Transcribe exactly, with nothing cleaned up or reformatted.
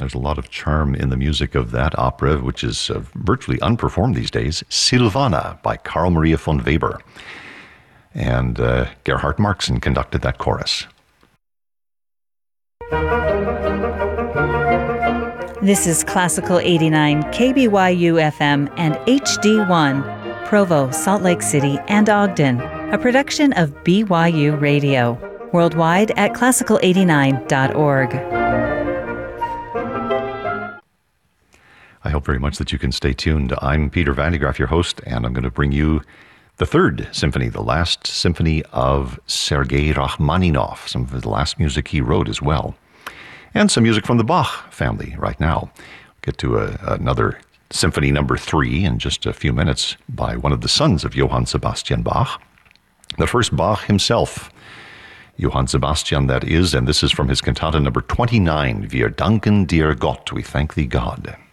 There's a lot of charm in the music of that opera, which is uh, virtually unperformed these days. Silvana by Carl Maria von Weber. And uh, Gerhard Markson conducted that chorus. This is Classical eighty-nine, K B Y U F M and H D one, Provo, Salt Lake City, and Ogden, a production of B Y U Radio, worldwide at classical eighty-nine dot org. I hope very much that you can stay tuned. I'm Peter Van de Graaff, your host, and I'm going to bring you the third symphony, the last symphony of Sergei Rachmaninoff, some of the last music he wrote as well. And some music from the Bach family right now. We'll get to a, another symphony number three in just a few minutes by one of the sons of Johann Sebastian Bach. The first Bach himself, Johann Sebastian that is, and this is from his cantata number twenty-nine, Wir danken dir Gott, we thank thee God.